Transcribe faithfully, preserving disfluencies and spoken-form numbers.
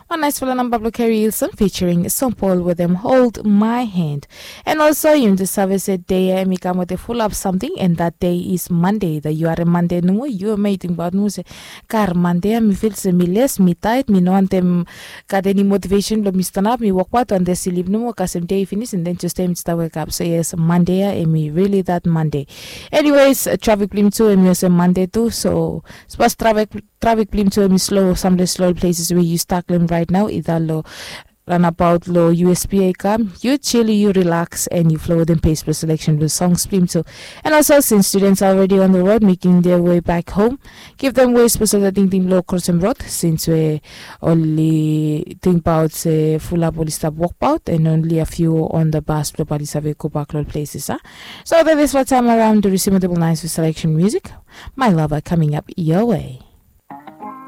One nice fella number Pablo Carey Hilson featuring Sean Paul with them Hold My Hand. And also in the service day I come with a full up something, and that day is Monday. The you are a Monday no you are making about no say car Monday me feel se me less me tight me no antem got any motivation lo me stand up me walk out on the sleep no more cause day finish and then just time to wake up. So yes, Monday and me really that Monday. Anyways, uh, traffic plim too and me say Monday too. So suppose traffic traffic plim too and me slow some of the slow places where you stuck them right now either low runabout low U S P A come, you chill, you relax, and you flow them pace per selection with songs plim too. And also since students are already on the road making their way back home, give them way special that thing low crossing road since we only think about say full up only stop walk out and only a few on the bus properly survey go back load places. Huh? So that is what time around to receive multiple nights with selection music. My lover coming up your way.